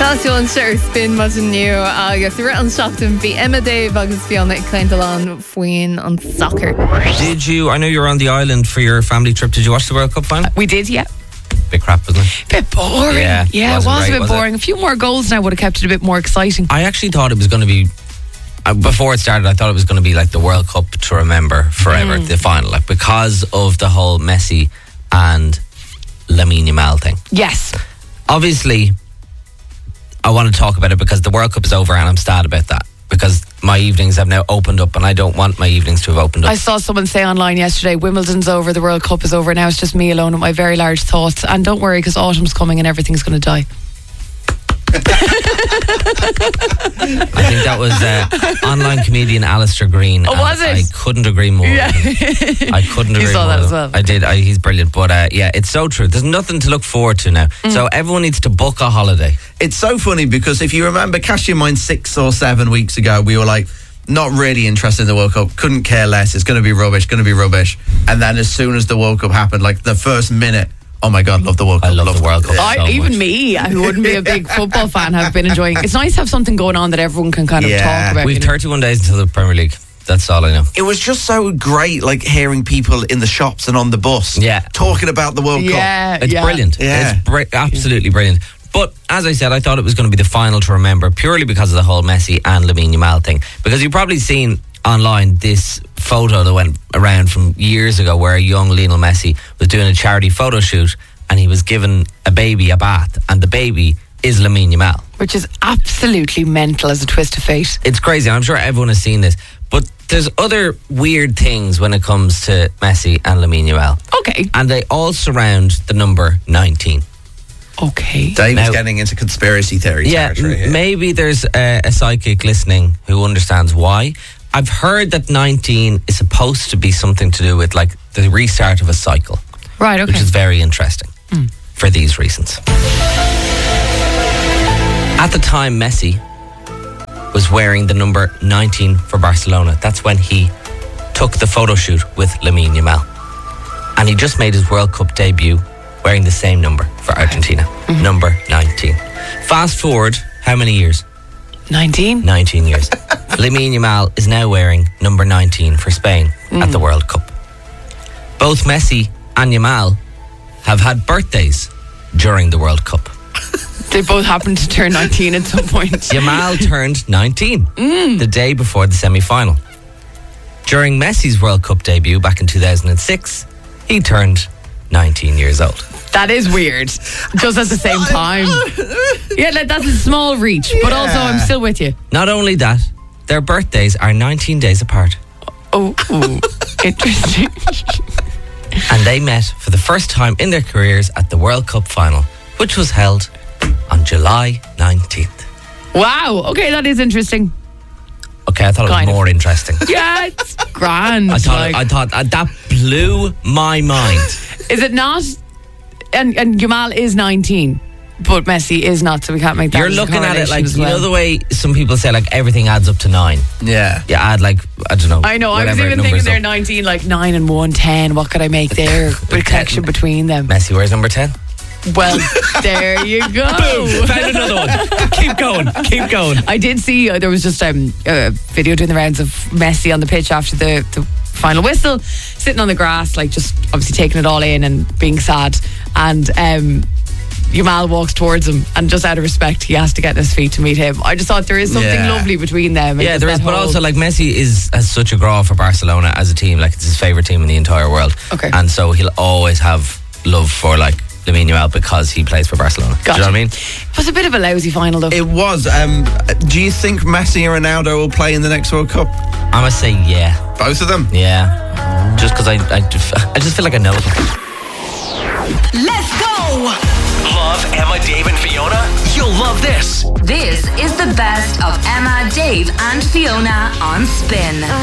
Táisiún sé spin mas nniu agus ri an seachtain bhí Emma Dave agus Fiona Clintalán faoin an soccer. Did you? I know you were on the island for your family trip. Did you watch the World Cup final? We did, yeah. Bit crap, wasn't it? Bit boring. Yeah, it was wasn't a great, bit boring. A few more goals now would have kept it a bit more exciting. I actually thought it was going to be. Before it started, I thought it was going to be like the World Cup to remember forever, the final, like because of the whole Messi and Lamine Yamal thing. Yes. Obviously, I want to talk about it because the World Cup is over and I'm sad about that because my evenings have now opened up and I don't want my evenings to have opened up. I saw someone say online yesterday, Wimbledon's over, the World Cup is over, now it's just me alone with my very large thoughts. And don't worry, because autumn's coming and everything's going to die. I think that was online comedian Alistair Green. Oh, was it? I couldn't agree more. Yeah. I couldn't agree more. You saw that as well. I did. He's brilliant. But yeah, it's so true. There's nothing to look forward to now. So everyone needs to book a holiday. It's so funny because if you remember, cast your mind 6 or 7 weeks ago, we were like, not really interested in the World Cup, couldn't care less, it's going to be rubbish. And then as soon as the World Cup happened, like the first minute, oh my God, love the World Cup. I love the World Cup so even much. Me, who wouldn't be a big football fan, have been enjoying it. It's nice to have something going on that everyone can kind of talk about. We've 31 days until the Premier League. That's all I know. It was just so great, like hearing people in the shops and on the bus talking about the World Cup. It's brilliant. Yeah. It's absolutely brilliant. But as I said, I thought it was going to be the final to remember purely because of the whole Messi and Lamine Yamal thing. Because you've probably seen online this photo that went around from years ago where a young Lionel Messi was doing a charity photo shoot and he was given a baby a bath, and the baby is Lamine Yamal. Which is absolutely mental as a twist of fate. It's crazy. I'm sure everyone has seen this. But there's other weird things when it comes to Messi and Lamine Yamal. Okay. And they all surround the number 19. Okay. Dave's getting into conspiracy theory territory here. Maybe there's a psychic listening who understands why. I've heard that 19 is supposed to be something to do with like the restart of a cycle. Right, okay. Which is very interesting for these reasons. At the time, Messi was wearing the number 19 for Barcelona. That's when he took the photo shoot with Lamine Yamal. And he just made his World Cup debut wearing the same number for Argentina. Number 19. Fast forward, how many years? 19? 19 years. Lamine Yamal is now wearing number 19 for Spain at the World Cup. Both Messi and Yamal have had birthdays during the World Cup. They both happened to turn 19 at some point. Yamal turned 19 the day before the semi-final. During Messi's World Cup debut back in 2006, he turned 19 years old. That is weird. Just at the same time. Yeah, that's a small reach, but also I'm still with you. Not only that, their birthdays are 19 days apart. Oh, interesting. And they met for the first time in their careers at the World Cup final, which was held on July 19th. Wow, okay, that is interesting. Okay, I thought it was more interesting. Yeah, it's grand. I thought that blew my mind. Is it not? And Yamal is 19, but Messi is not, so we can't make that. You're looking at it like, well. you know the way some people say like everything adds up to 9. Yeah. You add like, I don't know. I know, I was even thinking they're 19, like 9 and 1, 10. What could I make there? With connection between them. Messi, where's number 10? Well, there you go. Boom, found another one. Keep going. I did see, there was just a video doing the rounds of Messi on the pitch after the final whistle, sitting on the grass, like just obviously taking it all in and being sad. And Yamal walks towards him, and just out of respect, he has to get on his feet to meet him. I just thought there is something lovely between them. Yeah, there is, but also like Messi has such a graw for Barcelona as a team. Like it's his favourite team in the entire world. Okay. And so he'll always have love for like Lamine Yamal because he plays for Barcelona. Gotcha. Do you know what I mean? It was a bit of a lousy final though. It was. Do you think Messi and Ronaldo will play in the next World Cup? I'm going to say yeah. Both of them? Yeah. Just because I just feel like I know them. Let's go! Love Emma, Dave and Fiona? You'll love this. This is the best of Emma, Dave and Fiona on Spin.